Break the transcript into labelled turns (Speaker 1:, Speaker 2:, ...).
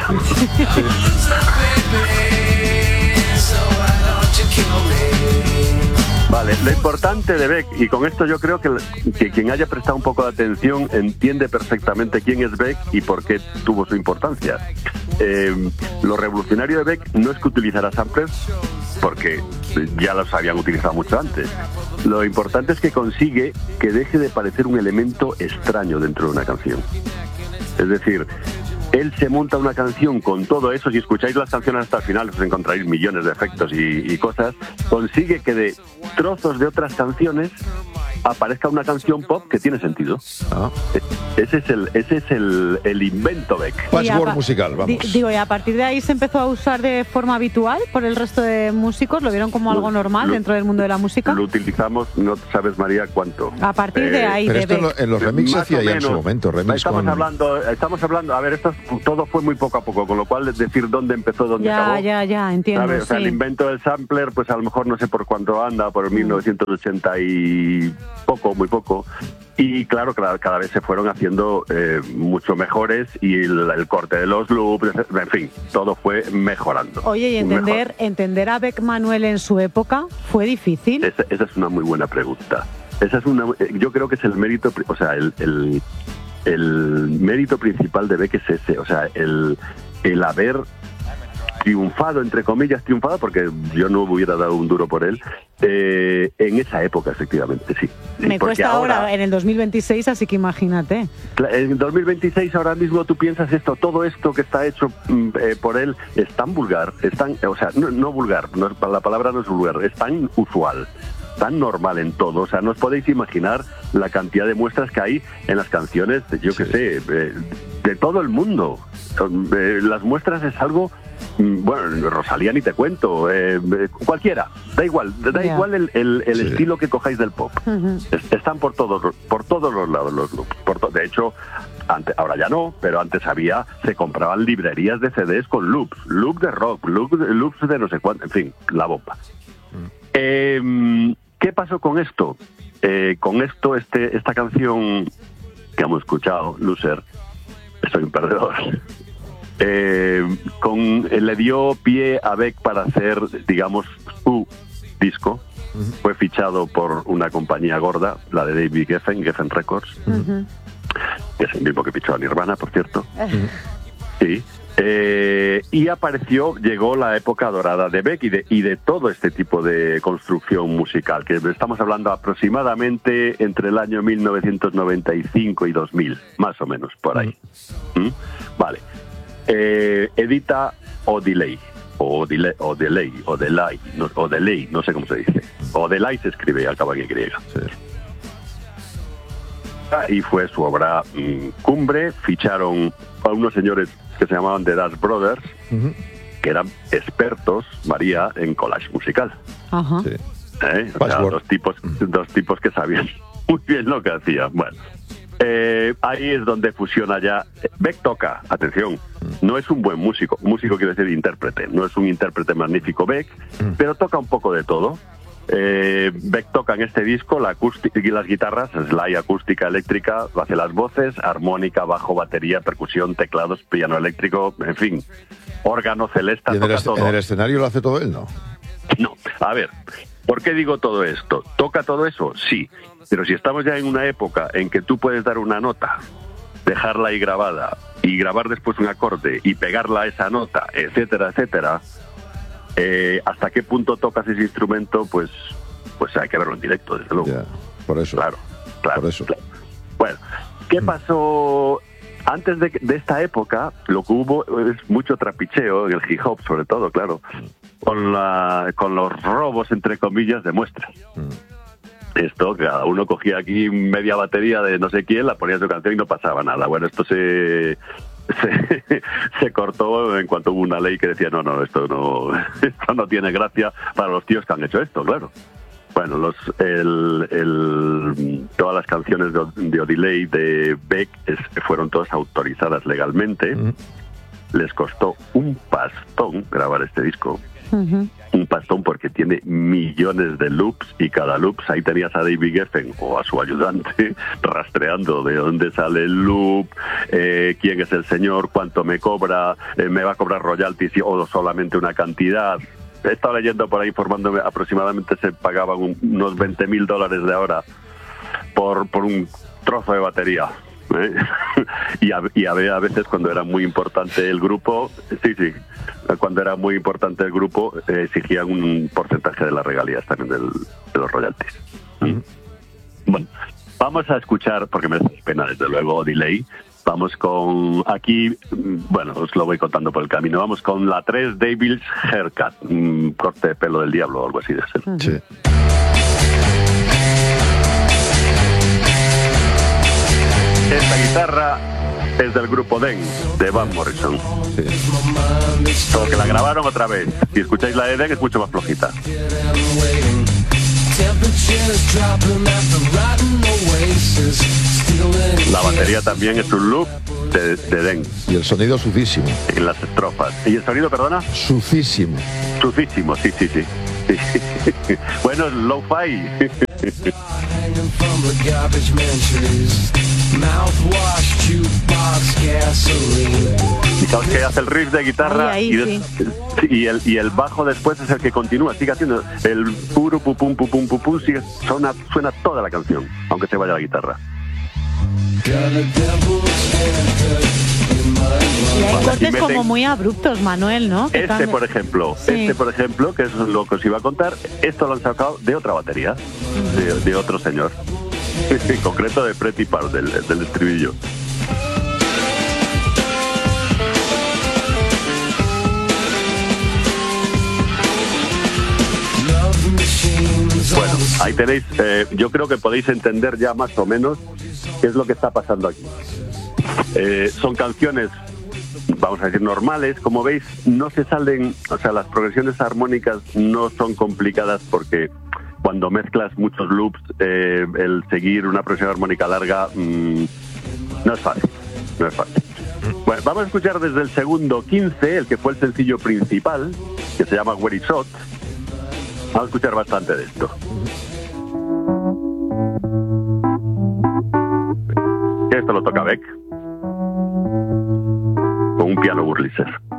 Speaker 1: Vale, lo importante de Beck, y con esto yo creo que quien haya prestado un poco de atención entiende perfectamente quién es Beck y por qué tuvo su importancia. Lo revolucionario de Beck no es que utilizara samplers, porque ya los habían utilizado mucho antes. Lo importante es que consigue que deje de parecer un elemento extraño dentro de una canción. Es decir, él se monta una canción con todo eso. Si escucháis las canciones hasta el final os encontraréis millones de efectos y cosas. Consigue que de trozos de otras canciones aparezca una canción pop que tiene sentido. Ese es el invento Beck.
Speaker 2: Patchwork musical, vamos.
Speaker 3: Digo, y a partir de ahí se empezó a usar de forma habitual por el resto de músicos. ¿Lo vieron como algo normal dentro del mundo de la música?
Speaker 1: Lo utilizamos, no sabes, María, cuánto.
Speaker 3: A partir de ahí.
Speaker 2: Pero esto en los remixes hacía ya en su momento.
Speaker 1: Estamos hablando, a ver, esto todo fue muy poco a poco, con lo cual decir dónde empezó, dónde acabó.
Speaker 3: Ya, entiendo.
Speaker 1: ¿Sabes? O sea, el invento del sampler, pues a lo mejor no sé por cuánto anda, por 1980 y poco, muy poco. Y claro, cada vez se fueron haciendo mucho mejores y el corte de los loops, en fin, todo fue mejorando.
Speaker 3: Oye, y entender a Beck Manuel en su época fue difícil.
Speaker 1: Esa es una muy buena pregunta. Yo creo que es el mérito, o sea, el mérito principal de Beck es ese, o sea, el haber triunfado, entre comillas, porque yo no hubiera dado un duro por él, en esa época, efectivamente, sí.
Speaker 3: Me cuesta ahora, en el 2026, así que imagínate.
Speaker 1: En 2026 ahora mismo tú piensas todo esto que está hecho por él es tan vulgar, o sea, no vulgar, la palabra no es vulgar, es tan usual, tan normal en todo. O sea, no os podéis imaginar la cantidad de muestras que hay en las canciones, de todo el mundo. Las muestras es algo... Bueno, Rosalía ni te cuento, cualquiera, da igual el estilo que cojáis del pop. Están por todos los lados los loops. De hecho, ahora ya no, pero antes se compraban librerías de CDs con loops de rock, loops de no sé cuánto, en fin, la bomba. ¿Qué pasó con esto? Esta canción que hemos escuchado, Loser, soy un perdedor. Le dio pie a Beck para hacer, digamos, su disco. Fue fichado por una compañía gorda, la de David Geffen Records, que es el mismo que fichó a Nirvana, por cierto. Sí. Y llegó la época dorada de Beck y de todo este tipo de construcción musical, que estamos hablando aproximadamente entre el año 1995 y 2000, más o menos, por ahí. Vale. Edita Odelay, no sé cómo se dice. Odelay se escribe, acaba en Y. Sí. Y fue su obra cumbre. Ficharon a unos señores que se llamaban The Dash Brothers, que eran expertos, María, en collage musical.
Speaker 3: Ajá.
Speaker 2: Sí.
Speaker 1: O sea, dos tipos que sabían muy bien lo que hacían. Bueno. Ahí es donde fusiona ya. Beck toca, atención, no es un buen músico quiere decir intérprete, no es un intérprete magnífico Beck, pero toca un poco de todo. Beck toca en este disco la acústica y las guitarras, slide acústica eléctrica, hace las voces, armónica, bajo, batería, percusión, teclados, piano eléctrico, en fin, órgano, celesta, toca todo.
Speaker 2: ¿En el escenario lo hace todo él, no?
Speaker 1: No, a ver, ¿por qué digo todo esto? ¿Toca todo eso? Sí, pero si estamos ya en una época en que tú puedes dar una nota, dejarla ahí grabada y grabar después un acorde y pegarla a esa nota, etcétera, etcétera, ¿hasta qué punto tocas ese instrumento? Pues hay que verlo en directo, desde luego.
Speaker 2: Ya, por eso.
Speaker 1: Claro.
Speaker 2: Por eso.
Speaker 1: Claro. Bueno, ¿qué pasó? Antes de esta época, lo que hubo es mucho trapicheo en el hip hop, sobre todo, claro, con los robos, entre comillas, de muestras. Esto, cada uno cogía aquí media batería de no sé quién, la ponía en su canción y no pasaba nada. Bueno, esto se cortó en cuanto hubo una ley que decía no, esto no tiene gracia para los tíos que han hecho esto, claro. Bueno, todas las canciones de Odelay de Beck fueron todas autorizadas legalmente. Les costó un pastón grabar este disco. Un pastón, porque tiene millones de loops, y cada loop, ahí tenías a David Geffen o a su ayudante rastreando de dónde sale el loop, quién es el señor, cuánto me cobra, me va a cobrar royalties o solamente una cantidad. He estado leyendo por ahí, informándome, aproximadamente se pagaban unos $20,000 de hora por un trozo de batería. Y había a veces, cuando era muy importante el grupo, cuando era muy importante el grupo, exigían un porcentaje de las regalías también de los royalties. Bueno, vamos a escuchar, porque me da pena desde luego Delay. Vamos con, aquí, bueno, os lo voy contando por el camino. Vamos con la 3, Devil's Haircut, un corte de pelo del diablo o algo así de ser.
Speaker 2: Sí.
Speaker 1: Esta guitarra es del grupo Den, de Van Morrison.
Speaker 2: Sí.
Speaker 1: Porque la grabaron otra vez. Si escucháis la de Den, es mucho más flojita. La batería también es un loop de Den.
Speaker 2: Y el sonido sucísimo.
Speaker 1: En las estrofas. ¿Y el sonido, perdona?
Speaker 2: Sucísimo.
Speaker 1: Sucísimo, sí. Bueno, es lo-fi. Fijaos que hace el riff de guitarra y el bajo después es el que continúa, sigue haciendo el puro pum pum pum pum pum, suena toda la canción, aunque se vaya la guitarra.
Speaker 3: Y hay cortes como muy abruptos, Manuel, ¿no?
Speaker 1: Por ejemplo, que es lo que os iba a contar, esto lo han sacado de otra batería, de otro señor, en concreto de Pretty Part, del estribillo. Bueno, ahí tenéis, yo creo que podéis entender ya más o menos qué es lo que está pasando aquí. Son canciones, vamos a decir, normales. Como veis, no se salen, o sea, las progresiones armónicas no son complicadas, porque cuando mezclas muchos loops, el seguir una progresión armónica larga no es fácil. Bueno, vamos a escuchar desde el segundo 15, el que fue el sencillo principal, que se llama Where It's Hot. Vamos a escuchar bastante de esto. Esto lo toca Beck con un piano Wurlitzer.